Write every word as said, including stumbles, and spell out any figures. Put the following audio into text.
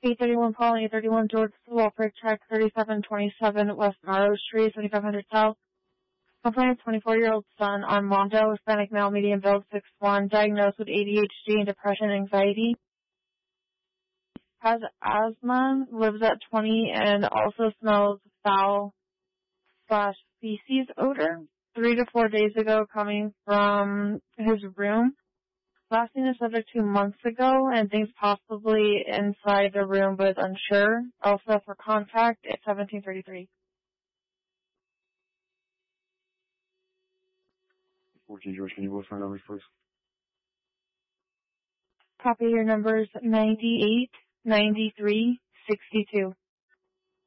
eight thirty-one Paul, eight thirty-one George, welfare check, thirty-seven twenty-seven West Narrow Street, seventy-five hundred South. Complainant, twenty-four-year-old son, Armando, Hispanic male, medium build, six one, diagnosed with A D H D and depression and anxiety. Has asthma, lives at twenty, and also smells foul slash feces odor three to four days ago coming from his room. Last seen the subject two months ago and thinks possibly inside the room but is unsure. Also for contact, it's seventeen thirty-three. fourteen George, can you go for numbers, please? Copy your numbers ninety-eight, ninety-three, sixty-two.